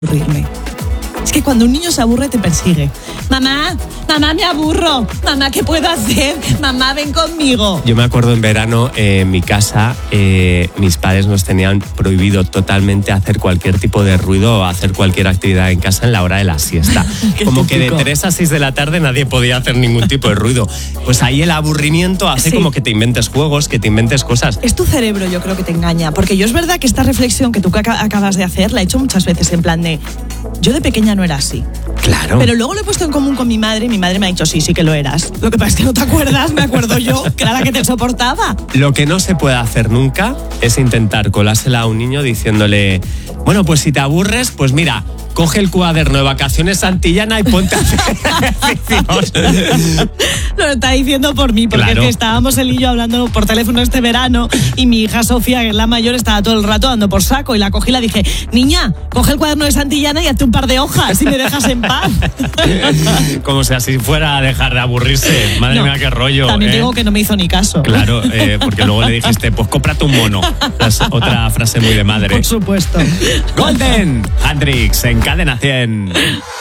aburrirme. Es que cuando un niño se aburre te persigue. Mamá, me aburro. Mamá, ¿qué puedo hacer? Mamá, ven conmigo. Yo me acuerdo en verano, en mi casa, mis padres nos tenían prohibido totalmente hacer cualquier tipo de ruido o hacer cualquier actividad en casa en la hora de la siesta. Como que de 3 a 6 de la tarde nadie podía hacer ningún tipo de ruido. Pues ahí el aburrimiento hace como que te inventes juegos, que te inventes cosas. Es tu cerebro, yo creo que te engaña. Porque yo es verdad que esta reflexión que tú acabas de hacer la he hecho muchas veces en plan de... Yo de pequeña no era así. Claro. Pero luego lo he puesto en común con mi madre y mi madre me ha dicho, sí que lo eras. Lo que pasa es que no te acuerdas, me acuerdo yo, que era la que te soportaba. Lo que no se puede hacer nunca es intentar colársela a un niño diciéndole, bueno, pues si te aburres, pues mira, coge el cuaderno de vacaciones Santillana y ponte a hacer ejercicios. Lo está diciendo por mí, porque Claro. es que estábamos él y yo hablando por teléfono este verano y mi hija Sofía, que es la mayor, estaba todo el rato dando por saco y la cogí y la dije, niña, coge el cuaderno de Santillana y hazte un par de hojas y me dejas en paz. Como si así fuera a dejar de aburrirse. Madre mía, qué rollo. También digo que no me hizo ni caso. Claro, porque luego le dijiste, pues cómprate un mono. Es otra frase muy de madre. Por supuesto. Golden Handrix en Cadena 100.